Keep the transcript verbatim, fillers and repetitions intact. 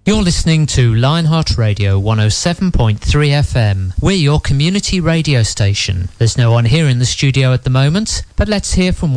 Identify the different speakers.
Speaker 1: You're listening to Lionheart Radio one oh seven point three F M. We're your community radio station. There's no one here in the studio at the moment, but let's hear from one